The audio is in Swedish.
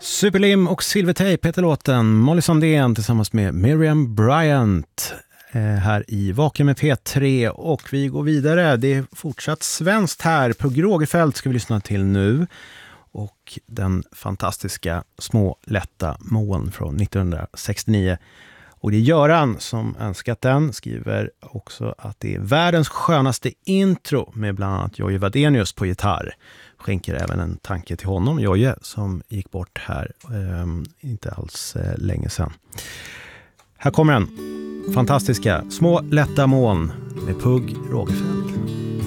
Superlim och Silvertape heter låten. Molly Sandén tillsammans med Miriam Bryant här i Vaken med P3, och vi går vidare. Det är fortsatt svenskt här. På Grågefält ska vi lyssna till nu, och den fantastiska Små lätta moln från 1969. Och det är Göran som önskat den, skriver också att det är världens skönaste intro med bland annat Jojje Wadenius på gitarr. Skänker även en tanke till honom, Jojje, som gick bort här inte alls länge sedan. Här kommer den fantastiska Små lätta moln med Pugh Rogefeldt.